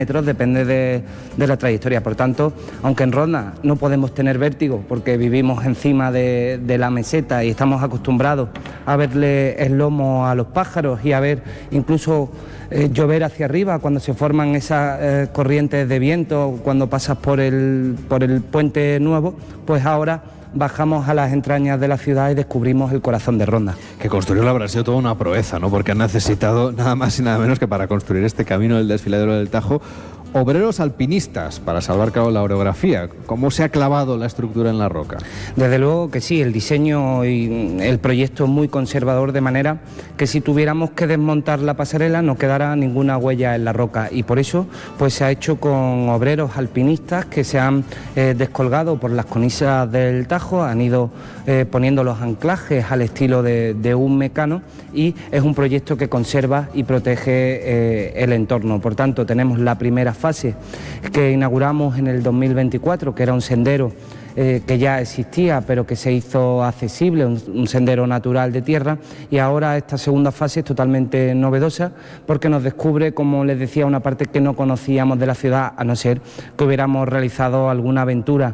metros, depende de la trayectoria. Por tanto, aunque en Ronda no podemos tener vértigo porque vivimos encima de la meseta y estamos acostumbrados a verle el lomo a los pájaros y a ver incluso llover hacia arriba cuando se forman esas corrientes de viento, cuando pasas por el puente nuevo, pues ahora bajamos a las entrañas de la ciudad y descubrimos el corazón de Ronda. Que construirlo habrá sido toda una proeza, ¿no? Porque han necesitado nada más y nada menos que para construir este camino del desfiladero del Tajo, obreros alpinistas para salvar cabo la orografía. ¿Cómo se ha clavado la estructura en la roca? Desde luego que sí, el diseño y el proyecto es muy conservador, de manera que si tuviéramos que desmontar la pasarela no quedara ninguna huella en la roca, y por eso pues se ha hecho con obreros alpinistas que se han descolgado por las cornisas del Tajo, han ido poniendo los anclajes al estilo de un mecano, y es un proyecto que conserva y protege el entorno. Por tanto, tenemos la primera fase que inauguramos en el 2024, que era un sendero que ya existía pero que se hizo accesible, un sendero natural de tierra, y ahora esta segunda fase es totalmente novedosa porque nos descubre, como les decía, una parte que no conocíamos de la ciudad, a no ser que hubiéramos realizado alguna aventura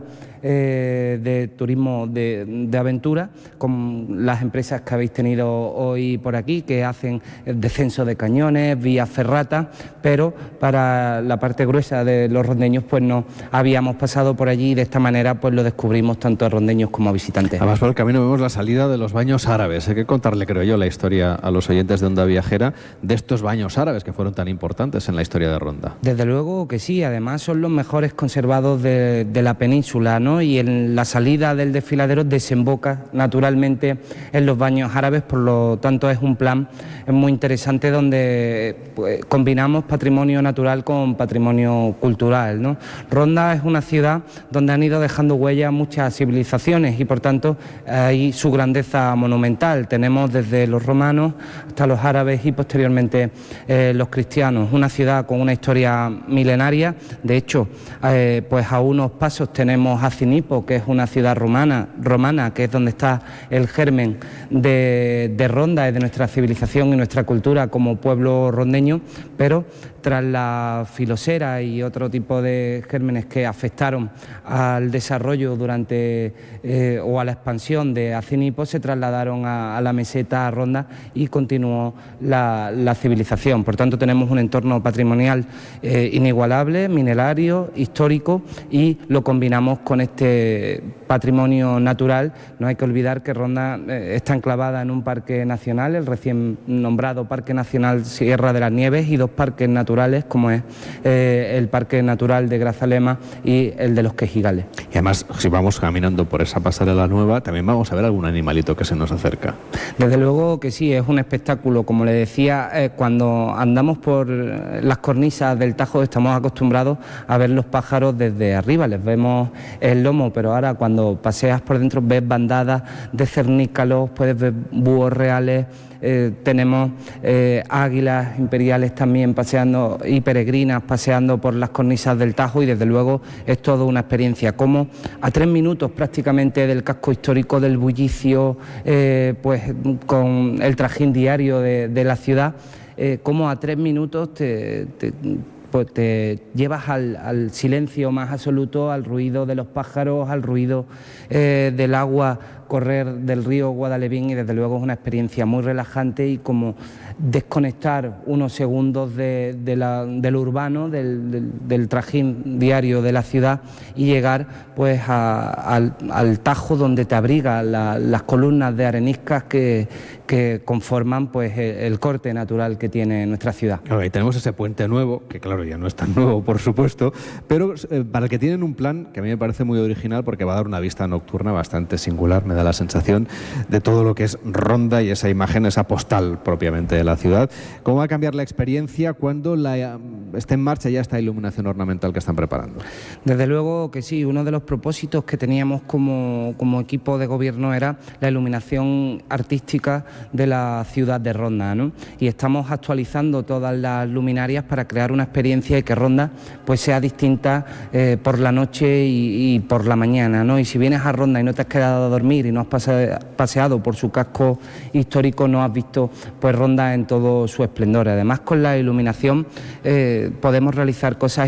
de turismo de aventura, con las empresas que habéis tenido hoy por aquí, que hacen el descenso de cañones, vías ferratas, pero para la parte gruesa de los rondeños pues no habíamos pasado por allí, y de esta manera pues lo descubrimos tanto a rondeños como a visitantes. Además, por el camino vemos la salida de los baños árabes. Hay que contarle, creo yo, la historia a los oyentes de Onda Viajera de estos baños árabes que fueron tan importantes en la historia de Ronda. Desde luego que sí, además son los mejores conservados de la península, ¿no? Y en la salida del desfiladero desemboca naturalmente en los baños árabes, por lo tanto es un plan muy interesante donde pues, combinamos patrimonio natural con patrimonio cultural, ¿no? Ronda es una ciudad donde han ido dejando huella muchas civilizaciones y por tanto hay su grandeza monumental. Tenemos desde los romanos hasta los árabes y posteriormente los cristianos. Una ciudad con una historia milenaria. De hecho, pues a unos pasos tenemos Acinipo, que es una ciudad romana, que es donde está el germen de Ronda y de nuestra civilización y nuestra cultura como pueblo rondeño, pero tras la filosera y otro tipo de gérmenes que afectaron al desarrollo durante o a la expansión de Acinipo, se trasladaron a la meseta, a Ronda, y continuó la civilización. Por tanto, tenemos un entorno patrimonial inigualable, minerario, histórico, y lo combinamos con este patrimonio natural. No hay que olvidar que Ronda está enclavada en un parque nacional, el recién nombrado Parque Nacional Sierra de las Nieves, y dos parques naturales como es el Parque Natural de Grazalema y el de los Quejigales. Y además, si vamos caminando por esa pasarela nueva, también vamos a ver algún animalito que se nos acerca. Desde luego que sí, es un espectáculo. Como le decía, cuando andamos por las cornisas del Tajo estamos acostumbrados a ver los pájaros desde arriba, les vemos el lomo, pero ahora cuando paseas por dentro ves bandadas de cernícalos, puedes ver búhos reales. Tenemos águilas imperiales también paseando, y peregrinas paseando por las cornisas del Tajo, y desde luego es toda una experiencia. Como a 3 minutos prácticamente del casco histórico, del bullicio, pues con el trajín diario de la ciudad, como a 3 minutos pues te llevas al silencio más absoluto, al ruido de los pájaros, al ruido del agua correr del río Guadalevín, y desde luego es una experiencia muy relajante y como desconectar unos segundos de lo urbano, del trajín diario de la ciudad, y llegar pues al Tajo, donde te abriga las columnas de areniscas que conforman pues el corte natural que tiene nuestra ciudad. Claro, ahí tenemos ese puente nuevo, que claro, ya no es tan nuevo, por supuesto, pero para el que tienen un plan que a mí me parece muy original, porque va a dar una vista nocturna bastante singular, me da la sensación de todo lo que es Ronda y esa imagen, esa postal propiamente de la ciudad. ¿Cómo va a cambiar la experiencia cuando esté en marcha ya esta iluminación ornamental que están preparando? Desde luego que sí, uno de los propósitos que teníamos como equipo de gobierno era la iluminación artística de la ciudad de Ronda, ¿no? Y estamos actualizando todas las luminarias para crear una experiencia y que Ronda pues sea distinta por la noche y por la mañana, ¿no? Y si vienes a Ronda y no te has quedado a dormir y no has paseado por su casco histórico, no has visto pues Ronda en todo su esplendor. Además, con la iluminación podemos realizar cosas